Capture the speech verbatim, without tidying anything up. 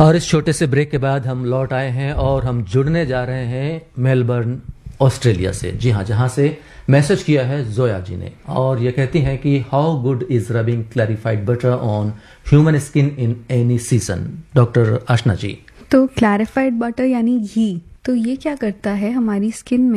और इस छोटे से ब्रेक के बाद हम लौट आए हैं और हम जुड़ने जा रहे हैं मेलबर्न ऑस्ट्रेलिया से। जी हाँ, जहाँ से मैसेज किया है जोया जी ने, और ये कहती हैं कि how good is rubbing clarified butter on human skin in any season. Doctor आशना जी, तो क्लैरिफाइड बटर यानी घी, तो ये क्या करता है हमारी स्किन में?